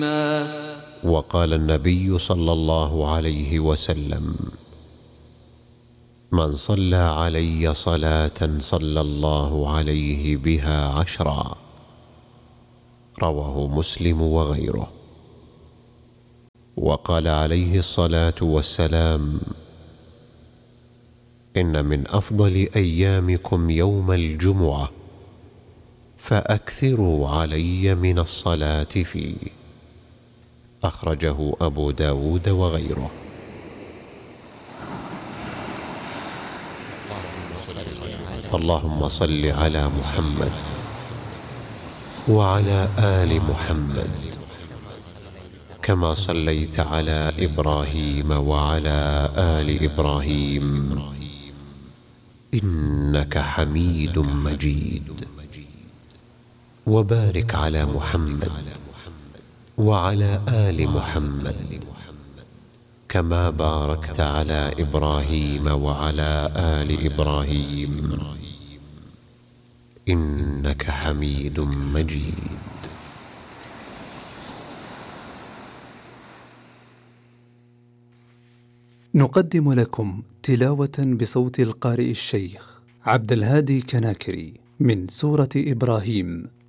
وقال النبي صلى الله عليه وسلم: من صلى علي صلاة صلى الله عليه بها 10. رواه مسلم وغيره. وقال عليه الصلاة والسلام: إن من أفضل أيامكم يوم الجمعة، فأكثروا علي من الصلاة فيه. أخرجه أبو داود وغيره. اللهم صل على محمد وعلى آل محمد كما صليت على إبراهيم وعلى آل إبراهيم إنك حميد مجيد. وبارك على محمد وعلى آل محمد كما باركت على إبراهيم وعلى آل إبراهيم إنك حميد مجيد. نقدم لكم تلاوة بصوت القارئ الشيخ عبد الهادي كناكري من سورة إبراهيم